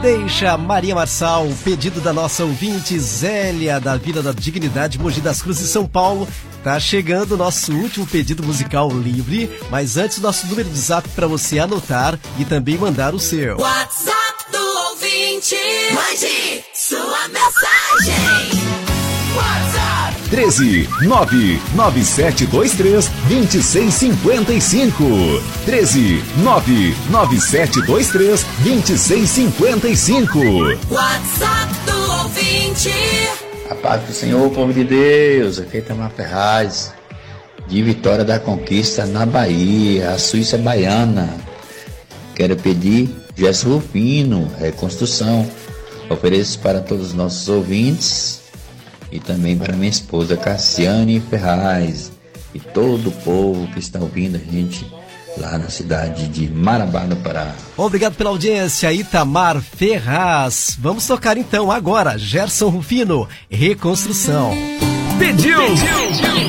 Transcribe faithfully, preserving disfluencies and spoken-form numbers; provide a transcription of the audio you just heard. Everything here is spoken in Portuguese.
Deixa Maria Marçal, pedido da nossa ouvinte Zélia, da Vila da Dignidade, Mogi das Cruzes, São Paulo. Tá chegando o nosso último pedido musical livre, mas antes, nosso número de zap para você anotar e também mandar o seu. WhatsApp do ouvinte, mande sua mensagem. WhatsApp treze nove nove sete dois três dois seis cinco cinco. treze nove nove sete dois três dois seis cinco cinco. WhatsApp do ouvinte. A paz do Senhor, povo de Deus. Aqui é Itamar Ferraz, de Vitória da Conquista, na Bahia, a Suíça baiana. Quero pedir Gesso Rufino, Reconstrução. Ofereço para todos os nossos ouvintes e também para minha esposa Cassiane Ferraz e todo o povo que está ouvindo a gente lá na cidade de Marabá, no Pará. Obrigado pela audiência, Itamar Ferraz. Vamos tocar então agora Gerson Rufino, Reconstrução. Pediu! Pediu!